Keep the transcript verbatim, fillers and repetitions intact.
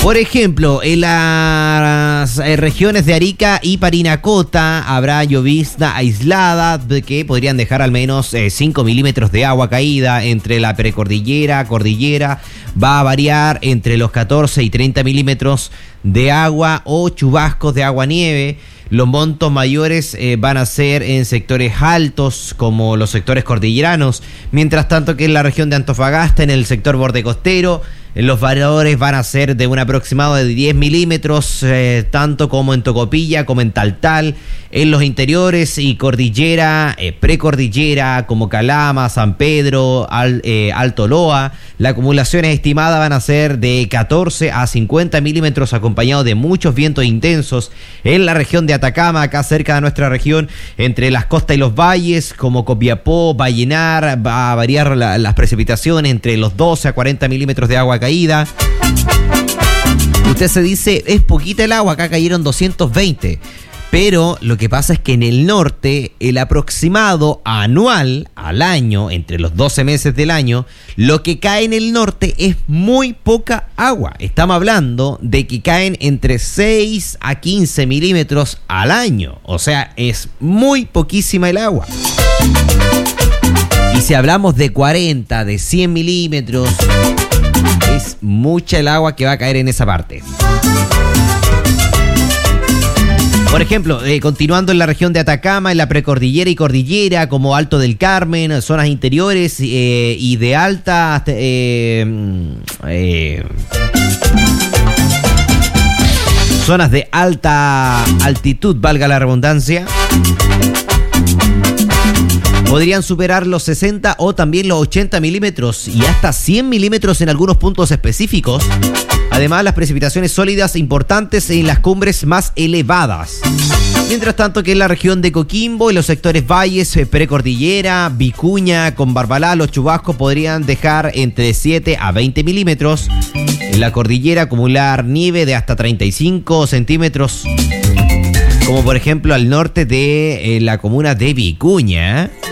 Por ejemplo, en las eh, regiones de Arica y Parinacota habrá llovizna aislada que podrían dejar al menos eh, cinco milímetros de agua caída. Entre la precordillera, cordillera, va a variar entre los catorce y treinta milímetros de agua o chubascos de agua-nieve. Los montos mayores eh, van a ser en sectores altos como los sectores cordilleranos, mientras tanto que en la región de Antofagasta, en el sector borde costero, los valores van a ser de un aproximado de diez milímetros, eh, tanto como en Tocopilla como en Taltal. En los interiores y cordillera, eh, precordillera, como Calama, San Pedro, Al, eh, Alto Loa, las acumulaciones estimadas van a ser de catorce a cincuenta milímetros, acompañados de muchos vientos intensos. En la región de Atacama, acá cerca de nuestra región, entre las costas y los valles, como Copiapó, Vallenar, va a variar la, las precipitaciones entre los doce a cuarenta milímetros de agua caída. Usted se dice, es poquita el agua, acá cayeron doscientos veinte. Pero lo que pasa es que en el norte, el aproximado anual al año, entre los doce meses del año, lo que cae en el norte es muy poca agua. Estamos hablando de que caen entre seis a quince milímetros al año. O sea, es muy poquísima el agua. Y si hablamos de cuarenta, de cien milímetros, es mucha el agua que va a caer en esa parte. Por ejemplo, eh, continuando en la región de Atacama, en la precordillera y cordillera, como Alto del Carmen, zonas interiores eh, y de alta... Eh, eh, zonas de alta altitud, valga la redundancia, podrían superar los sesenta o también los ochenta milímetros y hasta cien milímetros en algunos puntos específicos. Además, las precipitaciones sólidas importantes en las cumbres más elevadas. Mientras tanto que en la región de Coquimbo, en los sectores valles, precordillera, Vicuña, con Barbalá, los chubascos podrían dejar entre siete a veinte milímetros. En la cordillera acumular nieve de hasta treinta y cinco centímetros. Como por ejemplo al norte de eh, la comuna de Vicuña.